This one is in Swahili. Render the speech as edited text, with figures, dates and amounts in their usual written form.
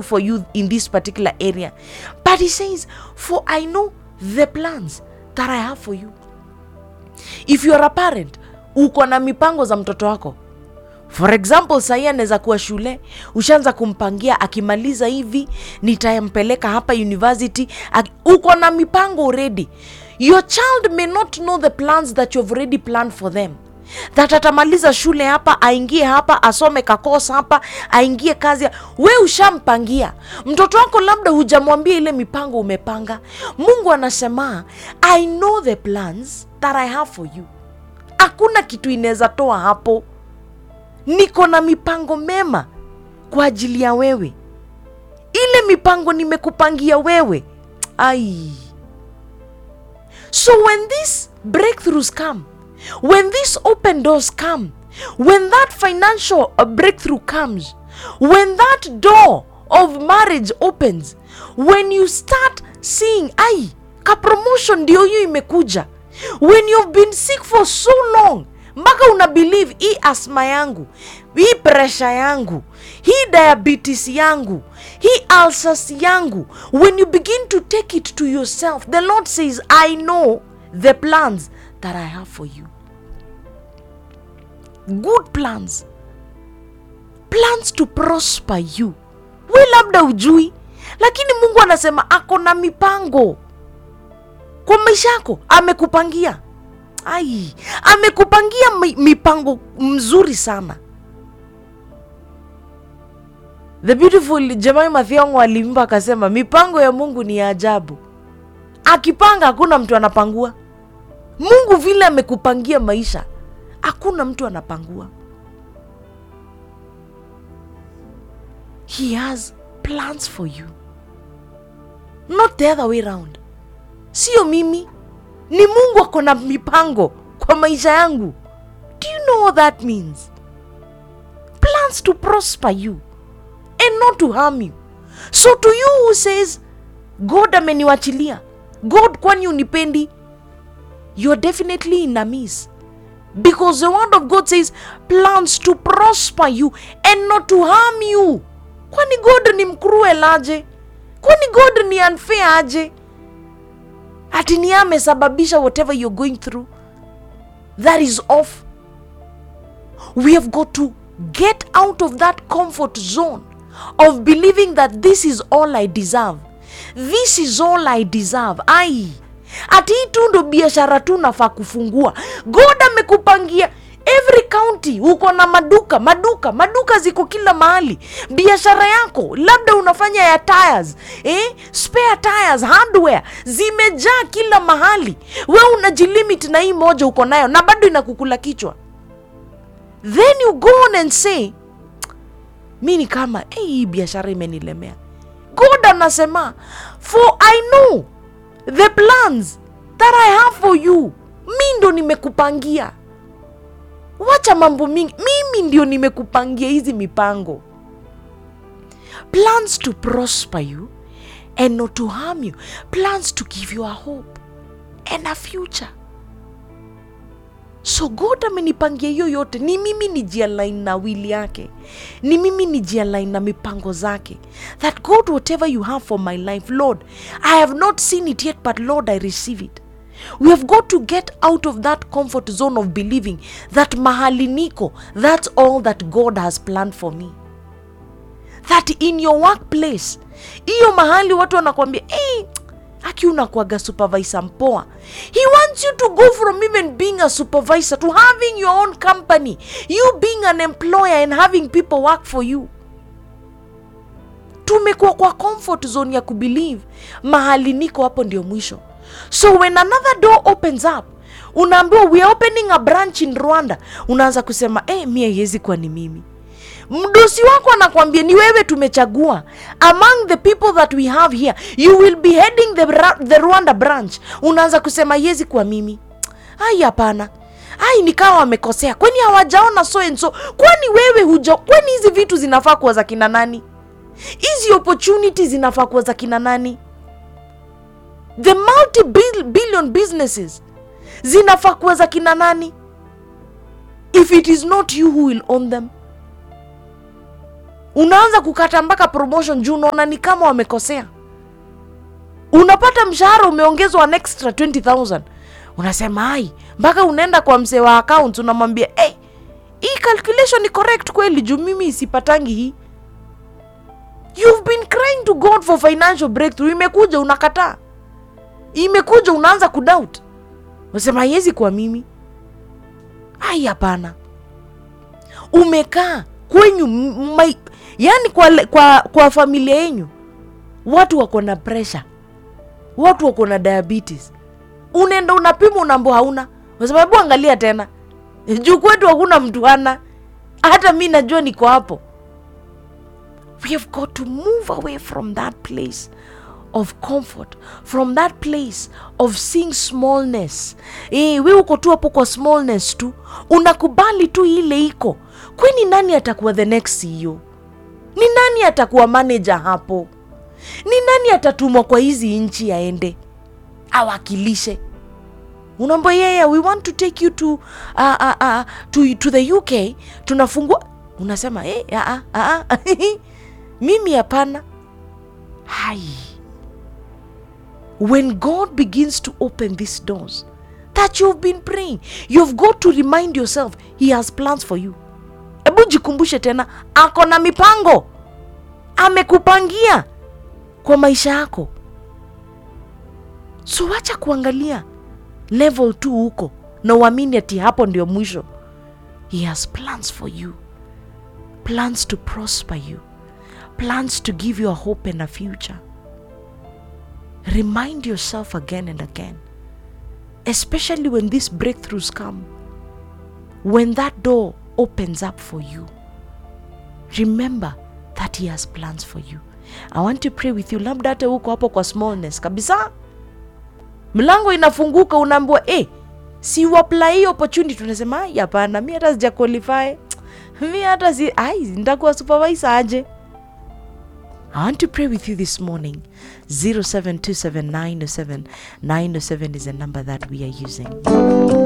do for you in this particular area. But he says, for I know the plans that I have for you. If you are a parent, uko na mipango za mtoto wako. For example, sasa anaweza kuwa shule, ushaanza kumpangia akimaliza hivi nitampeleka hapa university, uko na mipango already. Your child may not know the plans that you have already planned for them. That atamaliza shule hapa, aingie hapa, asome kakosa hapa, aingie kazi. We ushampangia. Mtoto wako labda hujamwambia ile mipango umepanga. Mungu anasema, I know the plans that I have for you. Hakuna kitu inaweza toa hapo. Niko na mipango mema kwa ajili ya wewe. Ile mipango nimekupangia wewe. So when these breakthroughs come, when these open doors come, when that financial breakthrough comes, when that door of marriage opens, when you start seeing, ka promotion ndio hiyo imekuja, when you've been sick for so long, mpaka una believe hii asma yangu, hii pressure yangu, hii diabetes yangu, hii ulcers yangu, when you begin to take it to yourself, the Lord says, I know the plans that I have for you. Good plans. Plans to prosper you. We labda ujui, lakini Mungu anasema ako na mipango kwa maisha yako. Amekupangia. Amekupangia mipango mzuri sana. The beautiful Jemima Thiong'o alimba akasema mipango ya Mungu ni ajabu. Akipanga hakuna mtu anapangua. Mungu vile amekupangia maisha, hakuna mtu anapangua. He has plans for you. Not the other way around. Sio mimi. Ni Mungu ako na mipango kwa maisha yangu. Do you know what that means? Plans to prosper you and not to harm you. So to you who says, God ameniwachilia, God kwani unipendi, you're definitely in a miss. Because the word of God says, plans to prosper you and not to harm you. Kwani God ni mcruel aje? Kwani God ni unfair aje? Ati ni amesababisha whatever you're going through, that is off. We have got to get out of that comfort zone of believing that this is all I deserve. This is all I deserve. Ati tu ndo biashara tu nafaa kufungua. God amekupangia every county uko na maduka ziko kila mahali. Biashara yako labda unafanya ya tires, spare tires, hardware zimejaa kila mahali. Wewe unajilimit na hii moja uko nayo na bado inakukula kichwa. Then you go on and say, mimi kama hii biashara imenilemea. God anasema, for I know the plans that I have for you. Mimi ndo nimekupangia. Wacha mambo mingi, mimi ndio nimekupangia hizi mipango. Plans to prosper you and not to harm you. Plans to give you a hope and a future. So God amenipangia hiyo yote. Ni mimi nijialign na will yake. Ni mimi nijialign na mipango zake. That God, whatever you have for my life, Lord, I have not seen it yet, but Lord, I receive it. We have got to get out of that comfort zone of believing that mahali niko, that's all that God has planned for me. That in your workplace, iyo mahali watu wanakuambia, aki unakuaga supervisor mpoa. He wants you to go from even being a supervisor to having your own company. You being an employer and having people work for you. Tumekuwa kwa comfort zone ya kubelieve mahali niko hapo ndio mwisho. So when another door opens up, unaambiwa we are opening a branch in Rwanda, unaanza kusema mimi haiwezi kuwa ni mimi. Mdosi wako anakuambia ni wewe tumechagua. Among the people that we have here, you will be heading the Rwanda branch. Unaanza kusema haiwezi kuwa mimi. Hapana. Nikawa wamekosea. Kwani hawajaona so and so? Kwani wewe kwani hizi vitu zinafaa kuwa za kina nani? Hizi opportunities zinafaa kuwa za kina nani? The multi-billion businesses zinafaa kuwa za kina nani? If it is not you who will own them. Unaanza kukata mpaka promotion juu unaona ni kama wamekosea. Unapata mshahara umeongezwa an extra 20,000. Unasema hai, mpaka unaenda kwa mzee wa account unamwambia, hii calculation ni correct kweli juu mimi isipatangi hii. You've been crying to God for financial breakthrough. Imekuja unakataa. Imekuja unaanza kudoubt. Unasema haiwezi kwa mimi. Hai, hapana. Umekaa kwenyu yani kwa familia yenu watu wako na pressure. Watu wako na diabetes. Unaenda unapima unaambiwa hauna. Unasema hebu angalia tena. Juu kwetu hakuna mtu hana. Hata mimi najua niko hapo. We have got to move away from that place of comfort, from that place of seeing smallness. Wewe uko tu hapo kwa smallness tu, unakubali tu ile iko. Kwani nani atakuwa the next CEO? Ni nani atakuwa manager hapo? Ni nani atatumwa kwa hizi nchi aende awakilishe? Unaomba yeye, we want to take you to the UK. Tunafungua, unasema mimi hapana. Hai. When God begins to open these doors that you've been praying, you've got to remind yourself he has plans for you. Ebu jikumbushe tena, ako na mipango. Amekupangia kwa maisha yako. So wacha kuangalia level 2 huko na uamini ati hapo ndio mwisho. He has plans for you. Plans to prosper you. Plans to give you a hope and a future. Remind yourself again and again, especially when these breakthroughs come, when that door opens up for you, remember that he has plans for you. I want to pray with you. Labda hata uko hapo kwa smallness kabisa, mlango inafunguka unaambiwa si apply opportunity. Tunasema hapana, mimi hata sija qualify, mimi hata nitakuwa supervisor aje. I want to pray with you this morning. 0727907907 is the number that we are using.